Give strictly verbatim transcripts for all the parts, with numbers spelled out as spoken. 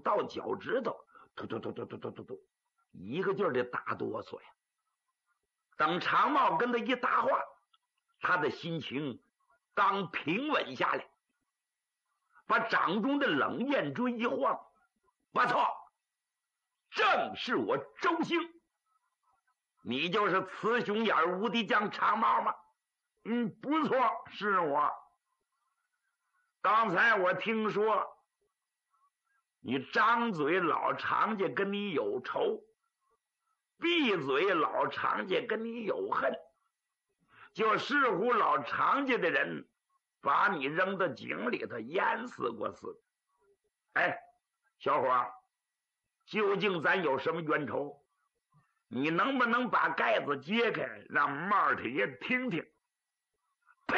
到脚趾头，突突突突突突突突，一个劲儿的打哆嗦呀。等长帽跟他一搭话，他的心情刚平稳下来，把掌中的冷焰锥一晃，不错，正是我周兴。你就是雌雄眼无敌将长帽吗？嗯，不错，是我。刚才我听说你张嘴老长家跟你有仇，闭嘴老长家跟你有恨，就似乎老长家的人把你扔到井里头淹死过似的。哎，小伙，究竟咱有什么冤仇？你能不能把盖子揭开，让帽太爷听听？呸！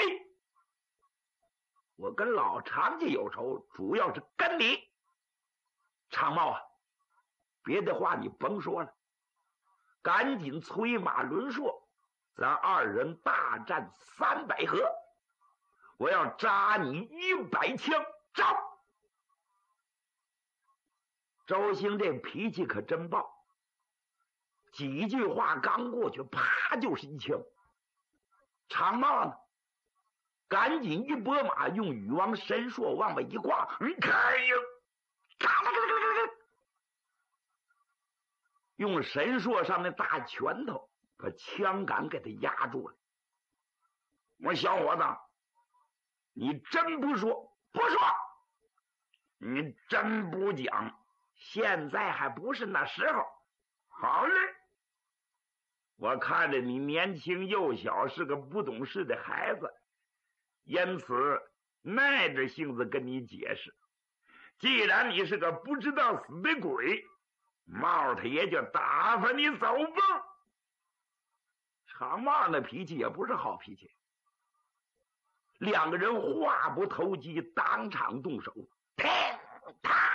我跟老长家有仇，主要是跟你。长帽啊，别的话你甭说了，赶紧催马抡槊，咱二人大战三百合，我要扎你一百枪。招！周兴这脾气可真暴，几句话刚过去，啪就是一枪。长帽呢，赶紧一拨马，用羽王神槊往外一挂，嗯，开呀！用神槊上的大拳头把枪杆给他压住了。我说小伙子，你真不说？不说。你真不讲？现在还不是那时候。好嘞，我看着你年轻幼小，是个不懂事的孩子，因此耐着性子跟你解释。既然你是个不知道死的鬼，帽太爷就打发你走吧。长帽那脾气也不是好脾气，两个人话不投机，当场动手，砰啪，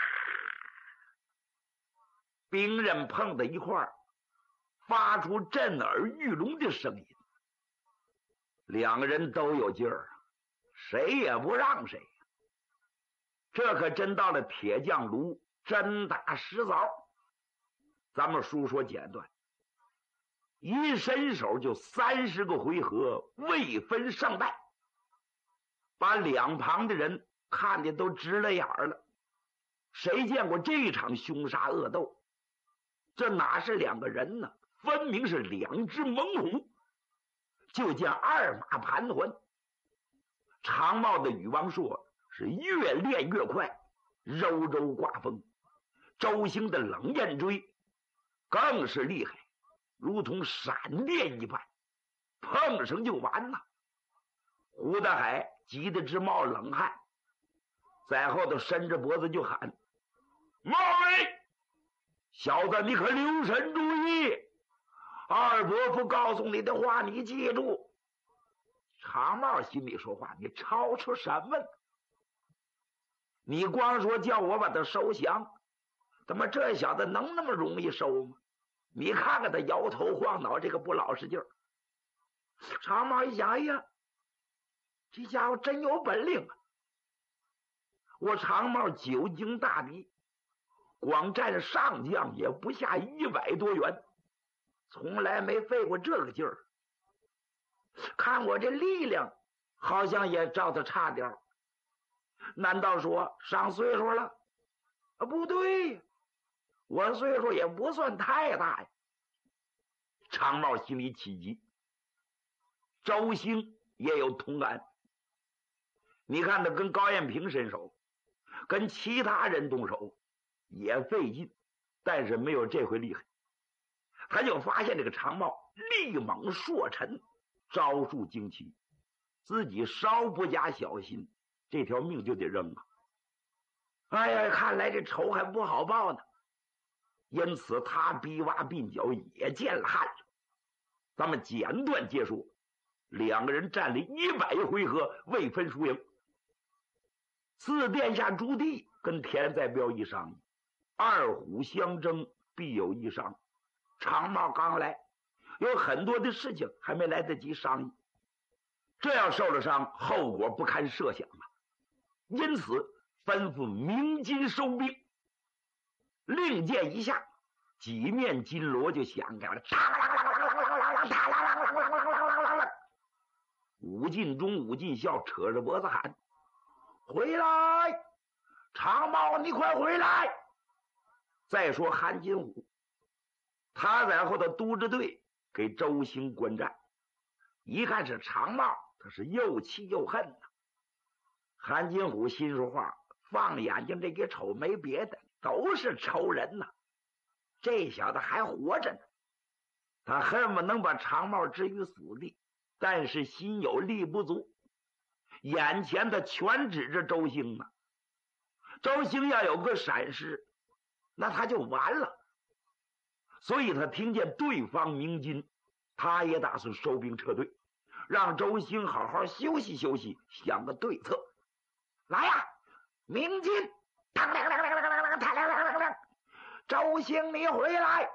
兵刃碰在一块儿，发出震耳欲聋的声音。两个人都有劲儿，谁也不让谁。这可真到了铁匠炉，真打实凿。咱们书说简短，一伸手就三十个回合，未分胜败，把两旁的人看的都直了眼了。谁见过这场凶杀恶斗？这哪是两个人呢？分明是两只猛虎。就见二马盘桓，长帽的羽王槊是越练越快，柔柔刮风。周兴的冷焰锥更是厉害，如同闪电一般，碰上就完了。胡大海急得直冒冷汗，在后头伸着脖子就喊：帽威，小子你可留神注意，二伯父告诉你的话你记住。长帽心里说话，你吵出什么呢？你光说叫我把他收降，怎么这小子能那么容易收吗？你看看他摇头晃脑，这个不老实劲儿。长帽一想，哎呀，这家伙真有本领啊！我长帽久经大敌，光占上将也不下一百多员，从来没费过这个劲儿。看我这力量好像也照他差点儿，难道说上岁数了？啊，不对，我岁数也不算太大呀。长帽心里起急，周兴也有同感。你看他跟高彦平伸手，跟其他人动手也费劲，但是没有这回厉害。他就发现这个长帽力猛硕沉，招数惊奇，自己稍不加小心，这条命就得扔啊！哎呀，看来这仇还不好报呢。因此他逼挖鬓角也见了汗了。咱们简短结束，两个人战了一百回合，未分输赢。四殿下朱棣跟田再彪一商议，二虎相争必有一伤。长帽刚来，有很多的事情还没来得及商议，这要受了伤，后果不堪设想啊！因此吩咐鸣金收兵， 令箭一下，几面金锣就响开了。武进忠、武进孝扯着脖子喊：“回来！长毛，你快回来！”再说韩金虎，他在后头督着队给周兴观战，一看是长毛，他是又气又恨呐。韩金虎心说话，放眼睛这一瞅，没别的，都是仇人呐。这小子还活着呢，他恨不能把长毛置于死地，但是心有力不足，眼前的全指着周兴呢。周兴要有个闪失，那他就完了。所以他听见对方鸣金，他也打算收兵撤退，让周兴好好休息休息，想个对策。来呀，鸣金！周兴，你回来！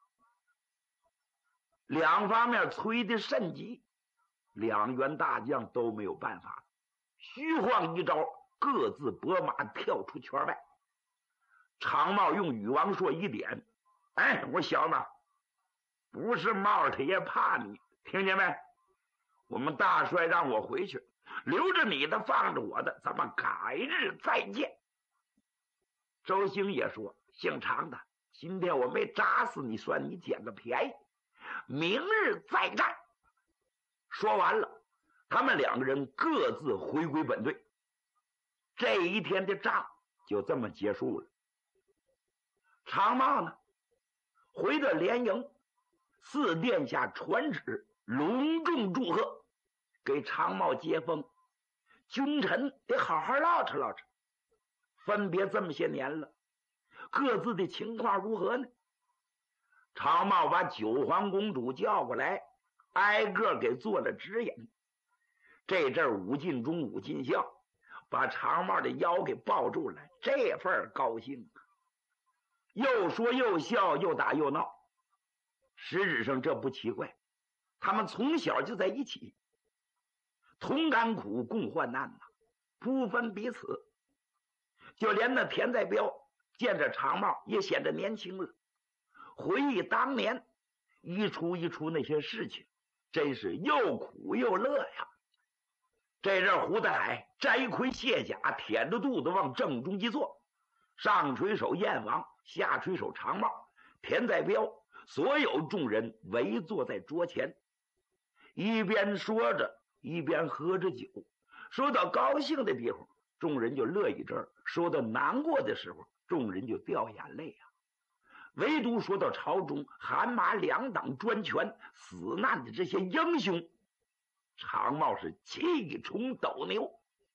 两方面催得甚急，两员大将都没有办法，虚晃一招，各自拨马跳出圈外。长茂用羽王槊一点：“哎，我小子，不是帽他也怕你，听见没？我们大帅让我回去，留着你的，放着我的，咱们改日再见。”周兴也说：“姓常的，今天我没扎死你，算你捡个便宜，明日再战。”说完了，他们两个人各自回归本队。这一天的仗就这么结束了。长茂呢，回到连营，四殿下传旨，隆重祝贺，给长茂接风。君臣得好好唠扯唠扯，分别这么些年了，各自的情况如何呢？长茂把九皇公主叫过来，挨个给做了指引。这阵武进忠、武进孝把长茂的腰给抱住了，这份高兴，又说又笑，又打又闹。实质上这不奇怪，他们从小就在一起，同甘苦，共患难呐，不分彼此。就连那田在彪见着长茂也显得年轻了，回忆当年一出一出那些事情，真是又苦又乐呀。这阵胡大海摘盔卸甲，舔着肚子往正中一坐，上垂手燕王，下垂手长茂，田在彪，所有众人围坐在桌前，一边说着一边喝着酒。说到高兴的地方，众人就乐一阵儿；说到难过的时候，众人就掉眼泪啊。唯独说到朝中韩马两党专权死难的这些英雄，长茂是气冲斗牛。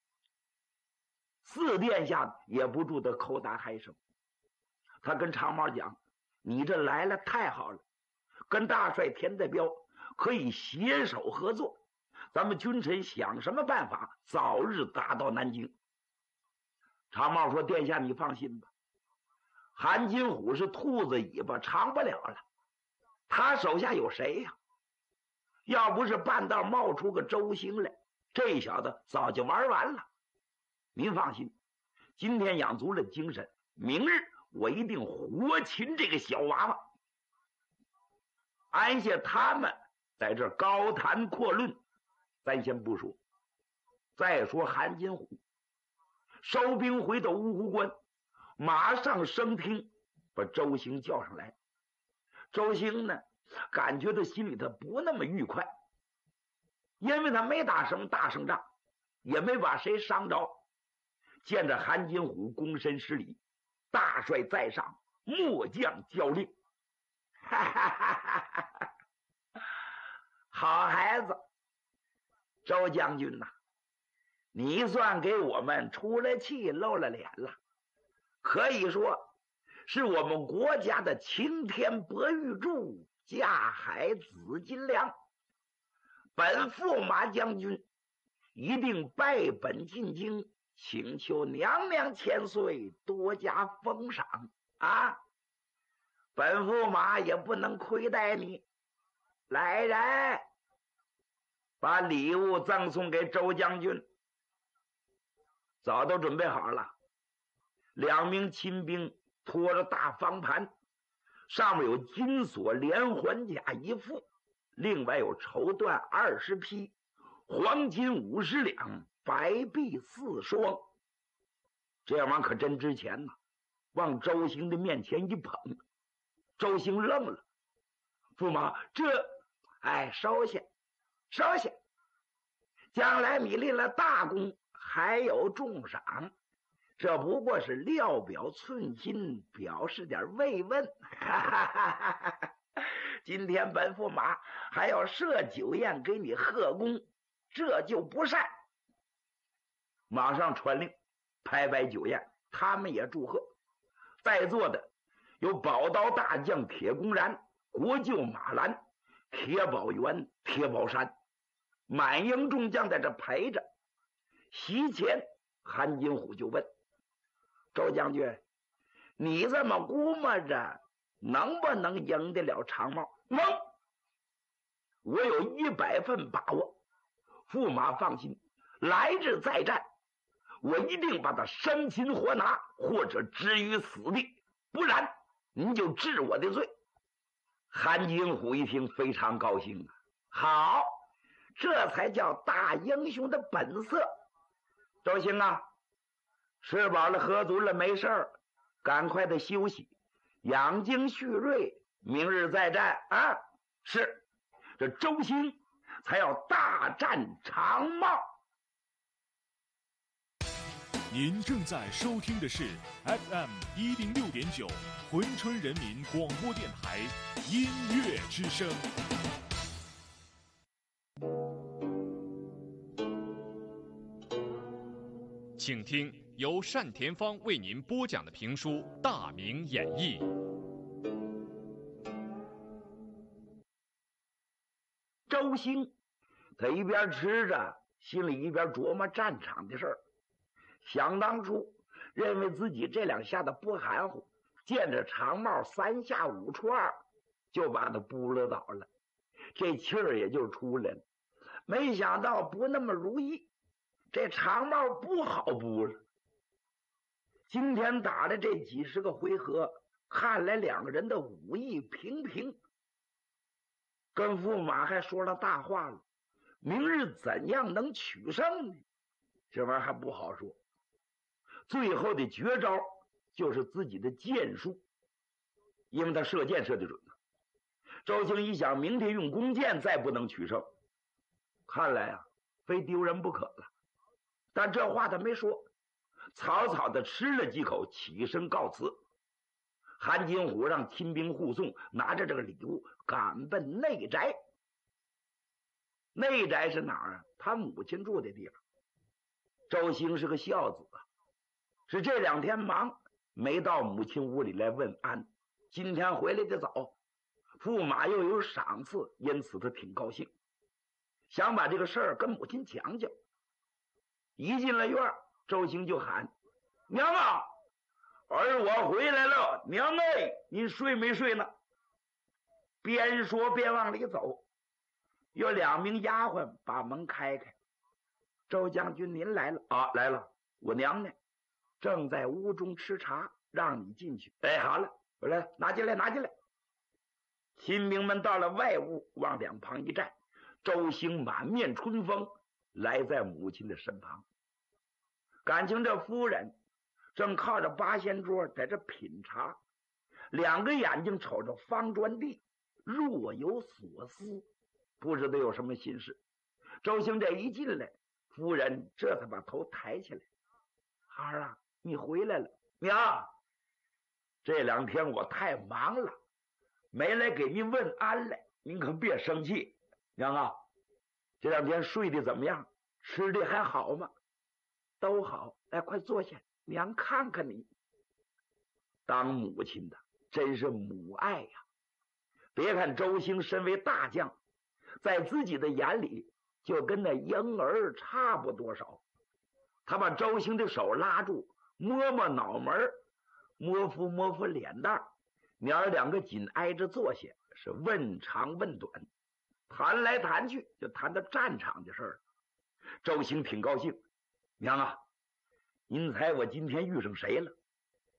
四殿下也不住的口打嗨声。他跟长茂讲：“你这来了太好了，跟大帅田在彪可以携手合作，咱们君臣想什么办法早日打到南京。”长茂说：“殿下你放心吧，韩金虎是兔子尾巴长不了了，他手下有谁呀？要不是半道冒出个周兴来，这小子早就玩完了。您放心，今天养足了精神，明日我一定活擒这个小娃娃。”安下他们在这高谈阔论，咱先不说。再说韩金虎收兵回到芜湖关，马上升厅把周兴叫上来。周兴呢，感觉到心里头不那么愉快，因为他没打什么大胜仗，也没把谁伤着。见着韩金虎躬身施礼：“大帅在上，末将交令。”哈哈哈哈哈！好孩子，周将军呐、啊，你算给我们出了气，露了脸了，可以说是我们国家的擎天博玉柱，架海紫金梁。本驸马将军一定拜本进京，请求娘娘千岁多加封赏啊！本驸马也不能亏待你。来人，把礼物赠送给周将军。早都准备好了，两名亲兵拖着大方盘，上面有金锁连环甲一副，另外有绸缎二十匹，黄金五十两，白璧四双。这玩意儿可真值钱呐！往周兴的面前一捧，周兴愣了。驸马，这，哎，收下，收下。将来你立了大功，还有重赏。这不过是料表寸心，表示点慰问。哈哈哈哈哈！今天本驸马还要设酒宴给你贺功，这就不善。马上传令，拍摆酒宴，他们也祝贺。在座的有宝刀大将铁公然、国舅马兰、铁宝元、铁宝山，满营众将在这陪着。席前，韩金虎就问周将军：“你这么估摸着，能不能赢得了长帽？”“能，我有一百分把握。”“驸马放心，来日再战，我一定把他生擒活拿，或者置于死地，不然您就治我的罪。”韩金虎一听非常高兴啊，好，这才叫大英雄的本色。周兴啊，吃饱了喝足了没事儿，赶快的休息，养精蓄锐，明日再战啊！是，这周兴才要大战长茂。 您正在收听的是 F M 一零六点九珲春人民广播电台音乐之声。请听由单田芳为您播讲的评书《大明演义》。 周兴他一边吃着，心里一边琢磨战场的事儿。想当初认为自己这两下子不含糊，见着长帽三下五除二就把他扑了倒了，这气儿也就出来了。没想到不那么如意，这长帽不好扑了。今天打的这几十个回合，看来两个人的武艺平平。跟驸马还说了大话了，明日怎样能取胜呢？这玩意儿还不好说。最后的绝招就是自己的箭术，因为他射箭射得准。周兴一想，明天用弓箭再不能取胜，看来啊，非丢人不可了。但这话他没说，草草的吃了几口，起身告辞。韩金虎让亲兵护送，拿着这个礼物赶奔内宅。内宅是哪儿啊？他母亲住的地方。周兴是个孝子啊，是这两天忙，没到母亲屋里来问安。今天回来的早，驸马又有赏赐，因此他挺高兴，想把这个事儿跟母亲讲讲。一进了院，周兴就喊：“娘啊，儿我回来了！娘哎，您睡没睡呢？”边说边往里走，有两名丫鬟把门开开。周将军您来了啊，来了，我娘呢？正在屋中吃茶，让你进去。哎，好了，我来拿进来，拿进来。亲兵们到了外屋，往两旁一站，周兴满面春风，来在母亲的身旁。感情这夫人正靠着八仙桌在这品茶，两个眼睛瞅着方砖地，若有所思，不知道有什么心事。周兴这一进来，夫人这才把头抬起来：“孩儿啊，你回来了。娘，这两天我太忙了，没来给您问安来，您可别生气。娘啊，这两天睡得怎么样？吃的还好吗？”“都好。来，快坐下，娘看看你。”当母亲的真是母爱呀！别看周兴身为大将，在自己的眼里就跟那婴儿差不多少。他把周兴的手拉住，摸摸脑门，摸扶摸扶脸蛋，娘儿两个紧挨着坐下，是问长问短，谈来谈去就谈到战场的事儿。周兴挺高兴：“娘啊，您猜我今天遇上谁了？”“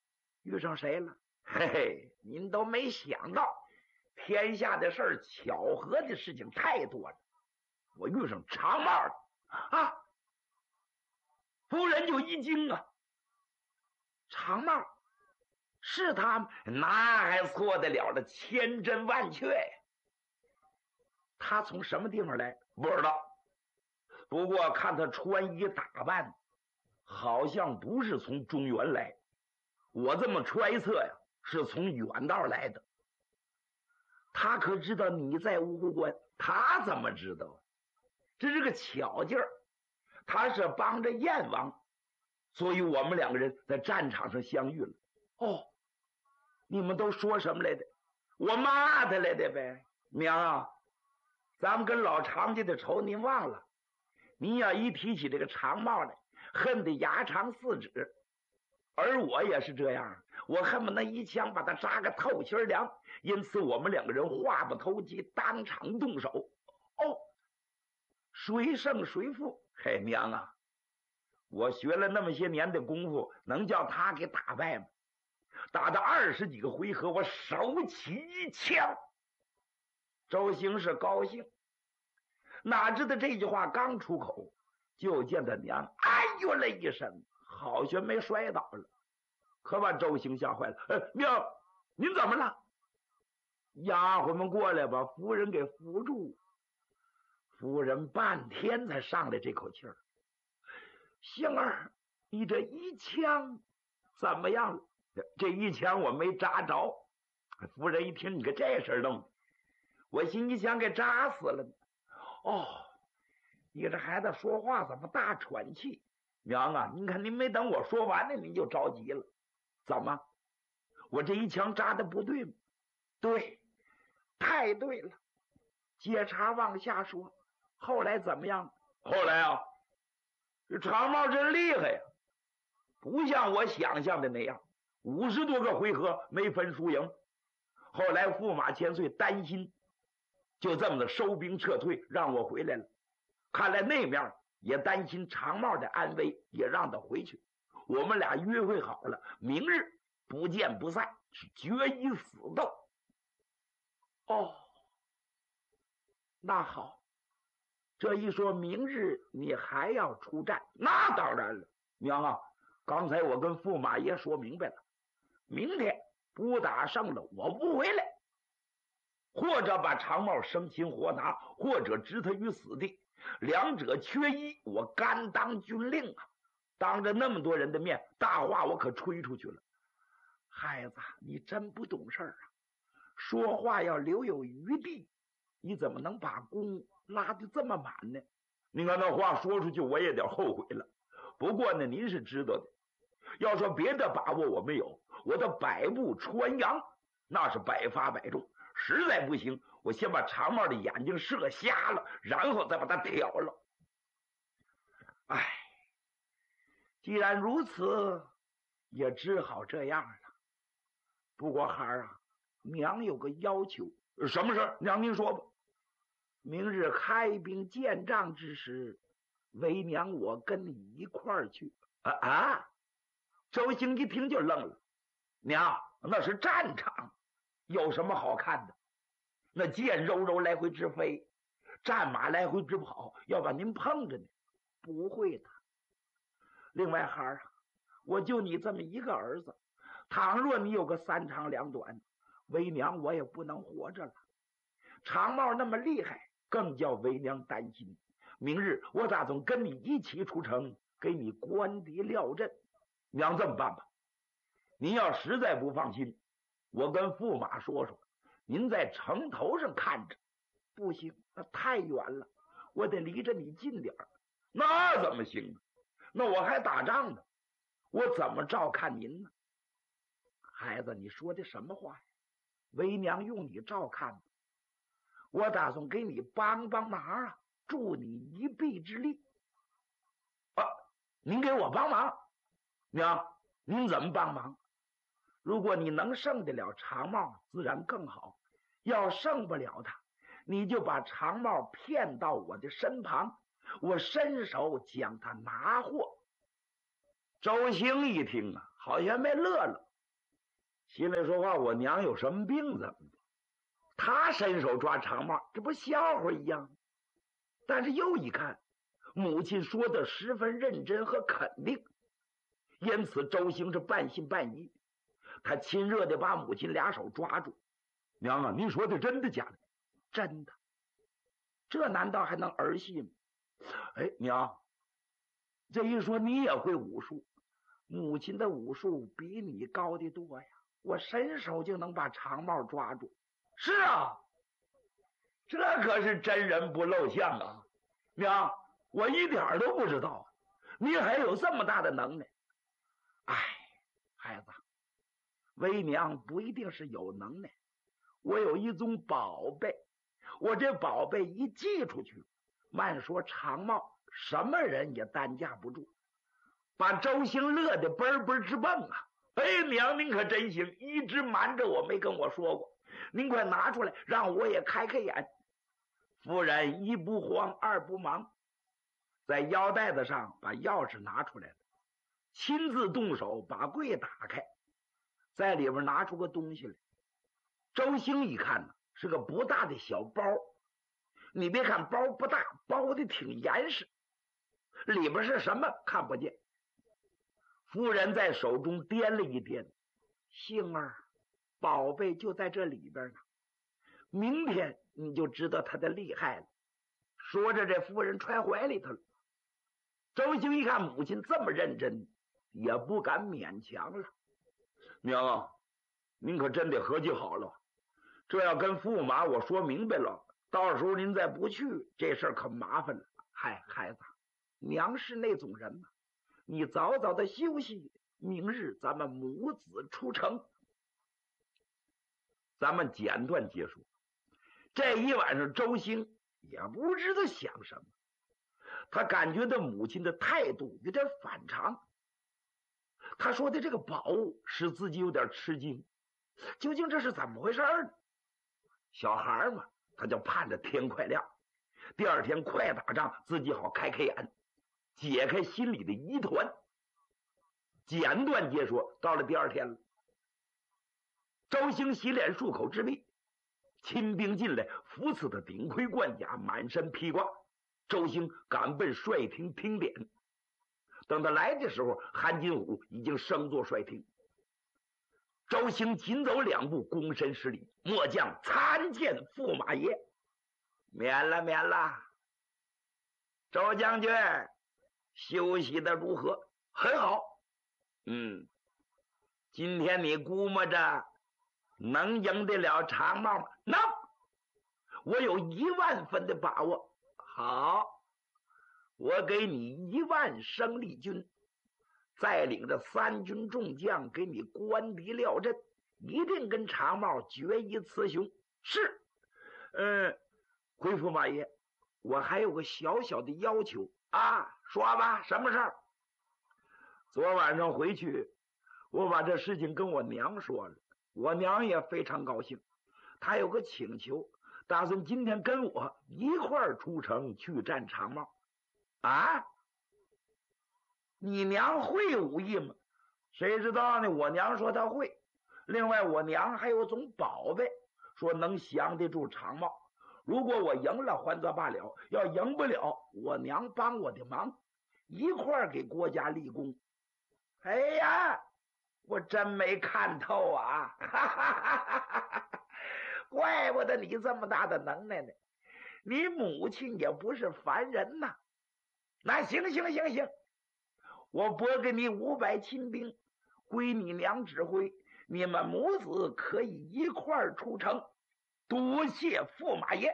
遇上谁了？嘿嘿，您都没想到，天下的事儿，巧合的事情太多了。我遇上长帽了啊！夫人就一惊啊，长帽是他吗？那还错得了了，千真万确呀！他从什么地方来？不知道。不过看他穿衣打扮，好像不是从中原来。我这么揣测呀，是从远道来的。他可知道你在芜湖关？他怎么知道？这是个巧劲儿。他是帮着燕王，所以我们两个人在战场上相遇了。哦，你们都说什么来的？我骂他来的呗。娘啊，咱们跟老常家的仇您忘了？你要一提起这个长帽来，恨得牙长四指。而我也是这样，我恨不得一枪把他扎个透心凉。因此我们两个人话不投机，当场动手。哦，谁胜谁负？嘿，娘啊，我学了那么些年的功夫，能叫他给打败吗？打到二十几个回合，我手起一枪。周兴是高兴，哪知道这句话刚出口，就见他娘哎呦了一声，好悬没摔倒了，可把周兴吓坏了。哎，娘，您怎么了？丫鬟们过来把夫人给扶住。夫人半天才上来这口气儿。星儿，你这一枪怎么样了？这一枪我没扎着。夫人一听你个这事儿弄，我心一枪给扎死了。哦，你这孩子说话怎么大喘气？娘啊，您看您没等我说完呢，您就着急了。怎么？我这一枪扎的不对吗？对，太对了。接茬往下说，后来怎么样？后来啊，这长帽真厉害呀，不像我想象的那样，五十多个回合没分输赢。后来驸马千岁担心，就这么的收兵撤退，让我回来了。看来那面也担心长帽的安危，也让他回去。我们俩约会好了，明日不见不散，是决一死斗。哦，那好，这一说明日你还要出战，那当然了。娘啊，刚才我跟驸马爷说明白了，明天不打胜了我不回来，或者把长帽生擒活拿，或者置他于死地，两者缺一，我甘当军令啊！当着那么多人的面，大话我可吹出去了。孩子，你真不懂事儿啊！说话要留有余地，你怎么能把弓拉得这么满呢？您看那话说出去，我也得后悔了。不过呢，您是知道的，要说别的把握我没有，我的百步穿杨那是百发百中。实在不行，我先把长帽的眼睛射瞎了，然后再把它挑了。哎，既然如此，也只好这样了。不过孩儿啊，娘有个要求。什么事？娘您说吧。明日开兵见仗之时，为娘我跟你一块儿去。啊啊！周兴一听就愣了。娘，那是战场，有什么好看的？那箭柔柔来回直飞，战马来回直跑，要把您碰着呢。不会的。另外孩儿啊，我就你这么一个儿子，倘若你有个三长两短，为娘我也不能活着了。长帽那么厉害，更叫为娘担心。明日我打算跟你一起出城，给你官敌料阵。娘，这么办吧，您要实在不放心，我跟驸马说说，您在城头上看着。不行，那太远了，我得离着你近点儿。那怎么行呢？那我还打仗呢，我怎么照看您呢？孩子，你说的什么话呀？为娘用你照看，我打算给你帮帮忙啊，助你一臂之力。啊，您给我帮忙？娘，您怎么帮忙？如果你能胜得了长帽，自然更好。要胜不了他，你就把长帽骗到我的身旁，我伸手将他拿获。周兴一听啊，好像没乐了。 心里说话，我娘有什么病怎么的？他伸手抓长帽，这不笑话一样？但是又一看，母亲说的十分认真和肯定，因此周兴是半信半疑。他亲热的把母亲俩手抓住：“娘啊，你说的真的假的？”“真的。”“这难道还能儿戏吗？”“哎，娘，这一说你也会武术，母亲的武术比你高的多呀，我伸手就能把长帽抓住。”“是啊，这可是真人不露相啊！娘，我一点都不知道，你还有这么大的能耐。”“哎，孩子，为娘不一定是有能耐，我有一种宝贝，我这宝贝一寄出去，慢说长帽，什么人也担架不住。”把周兴乐得嘣嘣直蹦啊！“哎，娘您可真行，一直瞒着我没跟我说过，您快拿出来，让我也开开眼。”夫人一不慌二不忙，在腰带子上把钥匙拿出来了，亲自动手把柜打开，在里边拿出个东西来。周兴一看呢，是个不大的小包，你别看包不大，包的挺严实，里边是什么看不见。夫人在手中掂了一掂：“兴儿，宝贝就在这里边呢，明天你就知道他的厉害了。”说着，这夫人揣怀里头了。周兴一看母亲这么认真，也不敢勉强了。“娘啊，您可真得合计好了，这要跟驸马我说明白了，到时候您再不去，这事儿可麻烦了。”“嗨，孩子，娘是那种人嘛，你早早的休息，明日咱们母子出城。”咱们简短结束。这一晚上，周兴也不知道想什么，他感觉到母亲的态度有点反常。他说的这个宝物使自己有点吃惊，究竟这是怎么回事呢？小孩嘛，他就盼着天快亮，第二天快打仗，自己好开开眼，解开心里的疑团。简短结说，到了第二天了，周兴洗脸漱口之毕，亲兵进来，扶持他顶盔贯甲，满身披挂。周兴赶奔帅厅听典。等他来的时候，韩金虎已经升做帅厅。周兴紧走两步，躬身施礼：“末将参见驸马爷。”“免了，免了。周将军休息的如何？”“很好。”“嗯，今天你估摸着能赢得了长帽吗？”“能，我有一万分的把握。”“好，我给你一万生力军，再领着三军众将给你官敌料阵，一定跟长帽决一雌雄。”“是。嗯，回驸马爷，我还有个小小的要求啊。”“说吧，什么事儿？”“昨晚上回去，我把这事情跟我娘说了，我娘也非常高兴，她有个请求，打算今天跟我一块儿出城去战长帽。”“啊，你娘会武艺吗？”“谁知道呢，我娘说她会。另外我娘还有种宝贝，说能降得住长帽。如果我赢了还则罢了，要赢不了，我娘帮我的忙，一块儿给国家立功。”“哎呀，我真没看透啊！哈哈哈哈，怪不得你这么大的能耐呢，你母亲也不是凡人呐。那行行行行，我拨给你五百亲兵，归你娘指挥，你们母子可以一块儿出城。多谢驸马爷。”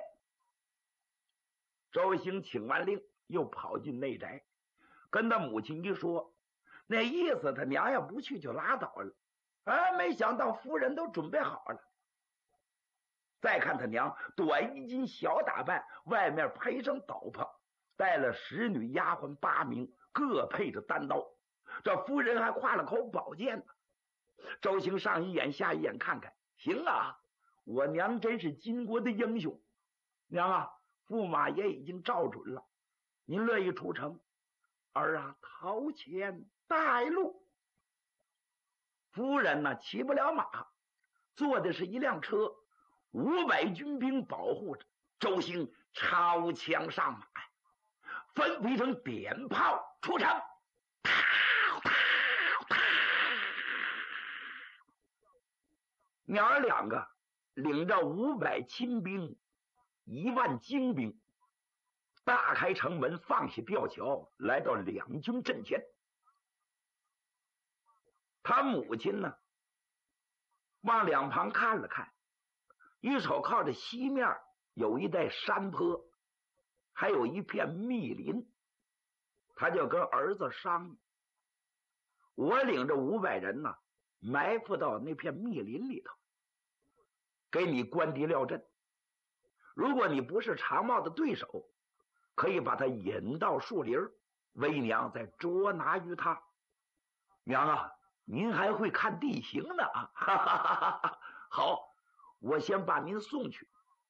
周兴请完令，又跑进内宅，跟他母亲一说，那意思他娘要不去就拉倒了。啊，没想到夫人都准备好了。再看他娘短衣襟小打扮，外面配上斗篷，带了使女丫鬟八名，各配着单刀。这夫人还挎了口宝剑呢。周兴上一眼下一眼看看，行啊，我娘真是巾帼的英雄。娘啊，驸马爷已经照准了，您乐意出城，儿啊掏钱带路。 夫人呢骑不了马，坐的是一辆车，五百军兵保护着。周兴抄枪上马，吩咐一声点炮出城，娘儿两个领着五百亲兵，一万精兵，大开城门，放下吊桥，来到两军阵前。他母亲呢，往两旁看了看，一手靠着西面有一带山坡，还有一片密林，他就跟儿子商议：我领着五百人呢，埋伏到那片密林里头，给你关敌料阵。如果你不是长茂的对手，可以把他引到树林，为娘再捉拿于他。娘啊，您还会看地形呢啊！哈哈哈哈，好，我先把您送去。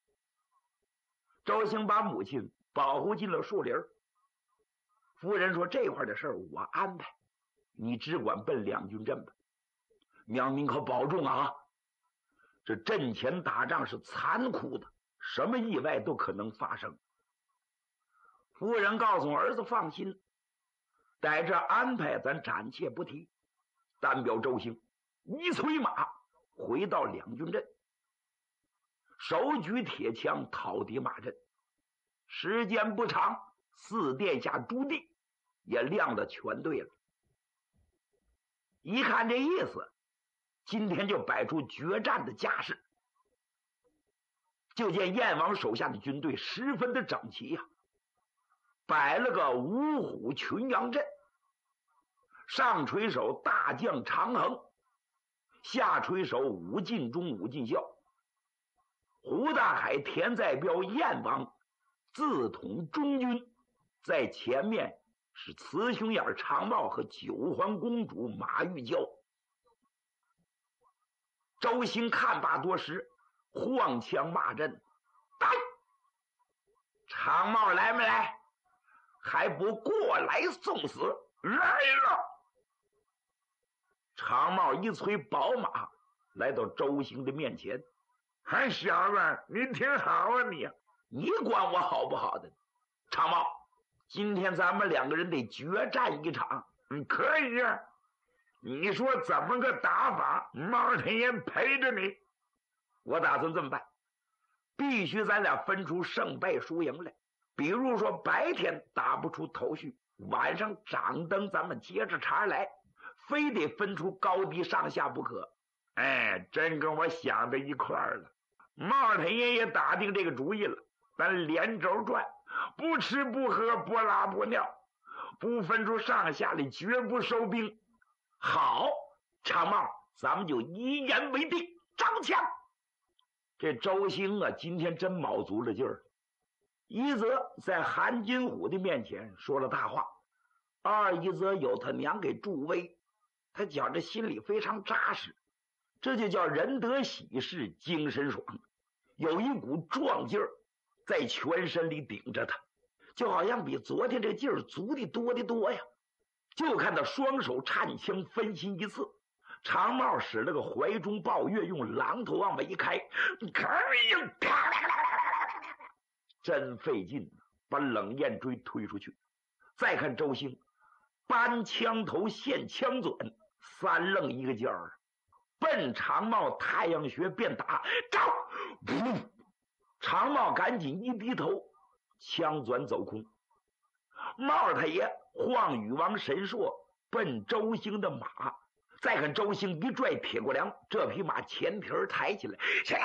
周兴把母亲保护进了树林。夫人说：“这块的事儿我安排，你只管奔两军阵吧。娘，您可保重啊！这阵前打仗是残酷的，什么意外都可能发生。”夫人告诉儿子放心，待这安排咱暂且不提。单表周兴一催马回到两军阵，手举铁枪讨敌马阵。时间不长，四殿下朱棣也亮了全队了。一看这意思，今天就摆出决战的架势。就见燕王手下的军队十分的整齐呀、啊，摆了个五虎群羊阵，上垂手大将长衡，下垂手武进忠、武进孝。胡大海、田在彪、燕王自统中军，在前面是雌雄眼长茂和九皇公主马玉娇。周兴看罢多时，晃枪骂阵：“来！长茂来没来？还不过来送死！”来了。长茂一催宝马，来到周兴的面前：“还小子，你挺好啊你！你管我好不好的？长茂，今天咱们两个人得决战一场。”“嗯，可以啊。你说怎么个打法？猫天爷陪着你。”“我打算这么办，必须咱俩分出胜败输赢来。比如说白天打不出头绪，晚上掌灯咱们接着茬来，非得分出高低上下不可。”“哎，真跟我想的一块儿了。猫天爷也打定这个主意了，咱连轴转，不吃不喝，不拉不尿，不分出上下来，绝不收兵。”“好，长茂，咱们就一言为定，张枪！”这周兴啊，今天真卯足了劲儿。一则在韩金虎的面前说了大话，二一则有他娘给助威，他觉着心里非常扎实，这就叫人得喜事精神爽，有一股壮劲儿在全身里顶着他，就好像比昨天这劲儿足的多的多呀。就看他双手颤枪分心一次，长茂使了个怀中抱月，用榔头往外一开，真费劲，把冷焰锥推出去。再看周兴搬枪头现枪转，三愣一个劲儿，奔长茂太阳穴便打。招！长茂赶紧一低头，枪转走空。茂太爷晃羽王神硕奔周兴的马，再看周兴一拽铁过梁，这匹马前蹄儿抬起来，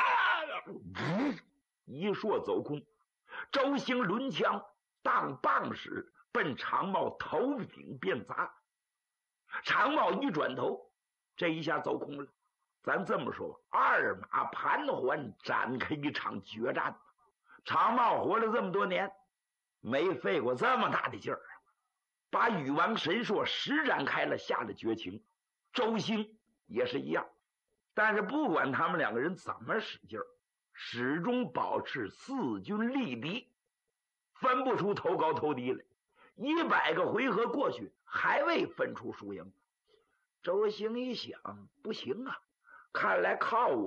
一硕走空。周兴抡枪当棒使，奔长茂头顶便砸。长茂一转头，这一下走空了。咱这么说，二马盘桓，展开一场决战。长茂活了这么多年，没费过这么大的劲儿，把羽王神硕施展开了，下了绝情。周兴也是一样，但是不管他们两个人怎么使劲儿，始终保持四军力敌，分不出头高头低来。一百个回合过去，还未分出输赢。 周兴一想，不行啊，看来靠我